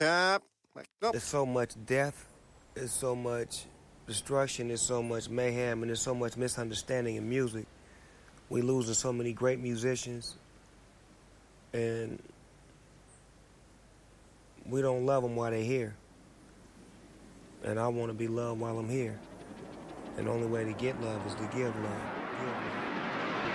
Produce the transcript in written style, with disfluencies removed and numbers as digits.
Tap. Like, go. There's so much death, there's so much destruction, there's so much mayhem, and there's so much misunderstanding in music. We losing so many great musicians, and we don't love them while they're here. And I want to be loved while I'm here. And the only way to get love is to give love. Give love.